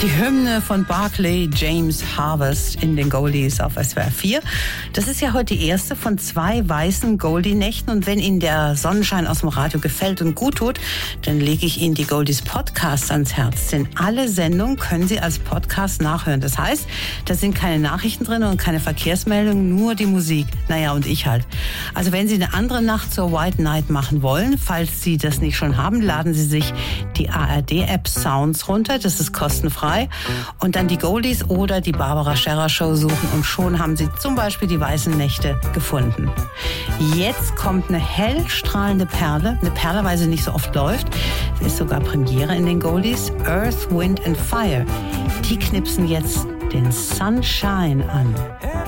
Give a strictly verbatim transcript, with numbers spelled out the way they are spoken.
Die Hymne von Barclay James Harvest in den Goldies auf S W R vier. Das ist ja heute die erste von zwei weißen Goldie-Nächten. Und wenn Ihnen der Sonnenschein aus dem Radio gefällt und gut tut, dann lege ich Ihnen die Goldies Podcast ans Herz. Denn alle Sendungen können Sie als Podcast nachhören. Das heißt, da sind keine Nachrichten drin und keine Verkehrsmeldungen, nur die Musik. Naja, und ich halt. Also wenn Sie eine andere Nacht zur White Night machen wollen, falls Sie das nicht schon haben, laden Sie sich die A R D-App Sounds runter. Das ist kostenfrei. Und dann die Goldies oder die Barbara Scherer Show suchen und schon haben Sie zum Beispiel die weißen Nächte gefunden. Jetzt kommt eine hellstrahlende Perle, eine Perle, weil sie nicht so oft läuft. Sie ist sogar Premiere in den Goldies. Earth, Wind and Fire. Die knipsen jetzt den Sunshine an.